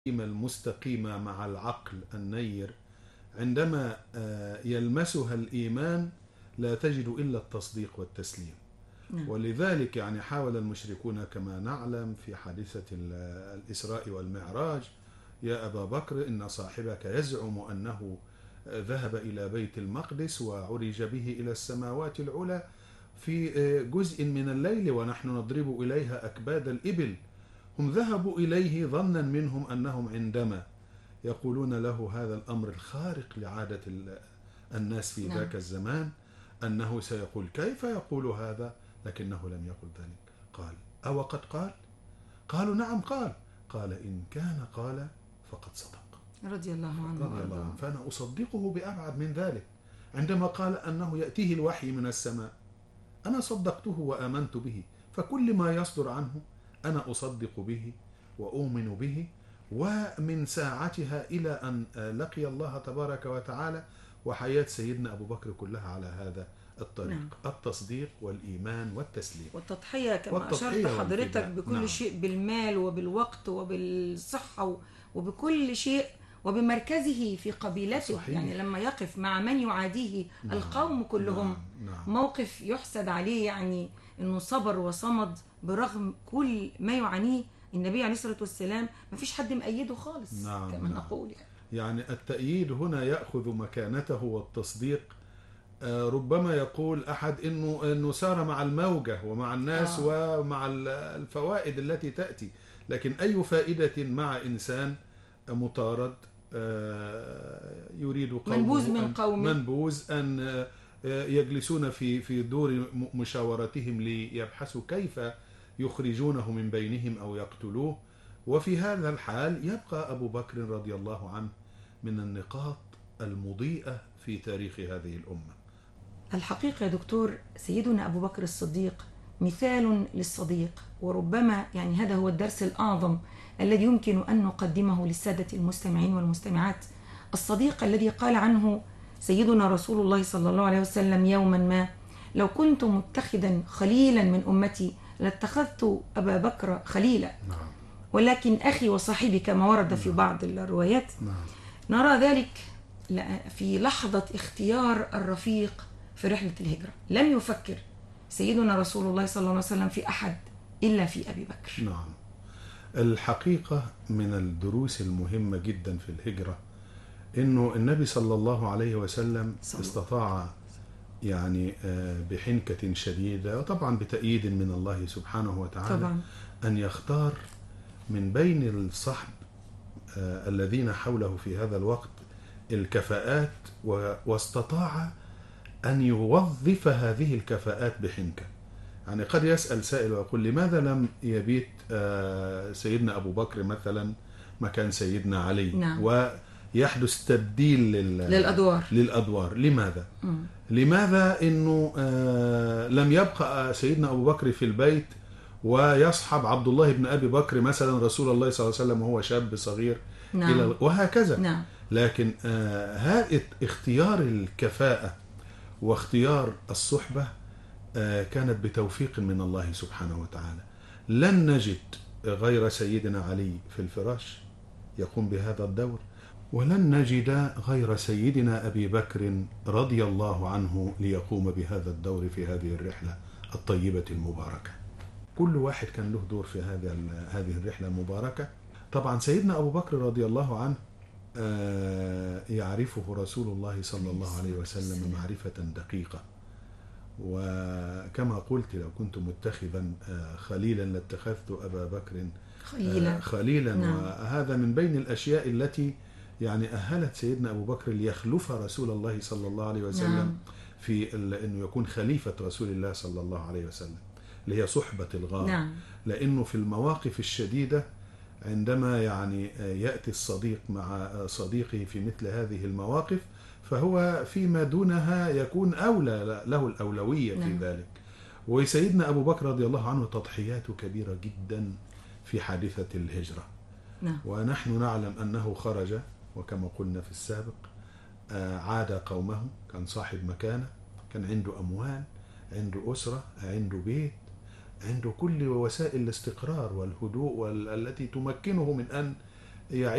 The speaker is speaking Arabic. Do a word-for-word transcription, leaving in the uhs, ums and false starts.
المستقيمة مع العقل النير عندما يلمسها الإيمان لا تجد إلا التصديق والتسليم. نعم. ولذلك يعني حاول المشركون كما نعلم في حادثة الإسراء والمعراج: يا أبا بكر إن صاحبك يزعم أنه ذهب إلى بيت المقدس وعرج به إلى السماوات العلى في جزء من الليل ونحن نضرب إليها أكباد الإبل. هم ذهبوا إليه ظنا منهم أنهم عندما يقولون له هذا الأمر الخارق لعادة الناس في ذاك الزمان أنه سيقول كيف يقول هذا، لكنه لم يقل ذلك. قال أو قد قال؟ قالوا نعم قال. قال إن كان قال فقد صدق رضي الله عنه رضي الله عنه. فأنا أصدقه بأبعد من ذلك. عندما قال أنه يأتيه الوحي من السماء أنا صدقته وآمنت به، فكل ما يصدر عنه أنا أصدق به وأؤمن به. ومن ساعتها إلى أن لقي الله تبارك وتعالى وحياة سيدنا أبو بكر كلها على هذا الطريق. نعم. التصديق والإيمان والتسليم والتضحية كما والتضحية أشرت حضرتك بكل نعم. شيء، بالمال وبالوقت وبالصحة وبكل شيء وبمركزه في قبيلته. صحيح. يعني لما يقف مع من يعاديه نعم. القوم كلهم نعم. نعم. موقف يحسد عليه، يعني أنه صبر وصمد برغم كل ما يعانيه النبي عليه الصلاة والسلام. ما فيش حد مأيده خالص. نعم. كما نعم. نقول يعني. يعني التأييد هنا يأخذ مكانته والتصديق. ربما يقول أحد إنه إنه سار مع الموجة ومع الناس آه. ومع الفوائد التي تأتي، لكن أي فائدة مع إنسان مطارد يريد قومه منبوذ من قومه منبوذ أن يجلسون في في دور مشاورتهم ليبحثوا كيف يخرجونه من بينهم أو يقتلوه. وفي هذا الحال يبقى أبو بكر رضي الله عنه من النقاط المضيئة في تاريخ هذه الأمة. الحقيقة يا دكتور، سيدنا أبو بكر الصديق مثال للصديق، وربما يعني هذا هو الدرس الأعظم الذي يمكن أن نقدمه للسادة المستمعين والمستمعات. الصديق الذي قال عنه سيدنا رسول الله صلى الله عليه وسلم يوما ما: لو كنت متخذا خليلا من أمتي لاتخذت أبا بكر خليلا. نعم. ولكن أخي وصاحبي كما ورد نعم. في بعض الروايات. نعم. نرى ذلك في لحظة اختيار الرفيق في رحلة الهجرة. لم يفكر سيدنا رسول الله صلى الله عليه وسلم في أحد إلا في أبي بكر. نعم. الحقيقة من الدروس المهمة جدا في الهجرة إنه النبي صلى الله عليه وسلم استطاع يعني بحنكة شديدة وطبعا بتأييد من الله سبحانه وتعالى طبعا. أن يختار من بين الصحب الذين حوله في هذا الوقت الكفاءات، واستطاع أن يوظف هذه الكفاءات بحنكة. يعني قد يسأل سائل ويقول لماذا لم يبيت سيدنا أبو بكر مثلا مكان سيدنا علي؟ نعم. ويحدث تبديل لل... للأدوار للأدوار لماذا؟ م. لماذا إنه لم يبقى سيدنا أبو بكر في البيت ويصحب عبد الله بن أبي بكر مثلا رسول الله صلى الله عليه وسلم وهو شاب صغير؟ نعم. إلى وهكذا. نعم. لكن هذا اختيار الكفاءة واختيار الصحبة كانت بتوفيق من الله سبحانه وتعالى. لن نجد غير سيدنا علي في الفراش يقوم بهذا الدور، ولن نجد غير سيدنا أبي بكر رضي الله عنه ليقوم بهذا الدور في هذه الرحلة الطيبة المباركة. كل واحد كان له دور في هذه هذه الرحلة المباركة. طبعا سيدنا أبو بكر رضي الله عنه يعرفه رسول الله صلى الله عليه وسلم معرفة دقيقة، وكما قلت لو كنت متخذا خليلا لاتخذت أبا بكر خليلا, خليلا. نعم. وهذا من بين الأشياء التي يعني أهلت سيدنا أبو بكر ليخلف رسول الله صلى الله عليه وسلم. نعم. في أنه يكون خليفة رسول الله صلى الله عليه وسلم، اللي هي صحبة الغار. نعم. لأنه في المواقف الشديدة عندما يعني يأتي الصديق مع صديقه في مثل هذه المواقف فهو فيما دونها يكون أولى له الأولوية. نعم. في ذلك. وسيدنا أبو بكر رضي الله عنه تضحياته كبيرة جدا في حادثة الهجرة. نعم. ونحن نعلم أنه خرج وكما قلنا في السابق عاد قومه، كان صاحب مكانة، كان عنده أموال، عنده أسرة، عنده بيت، عنده كل وسائل الاستقرار والهدوء والتي تمكنه من أن هي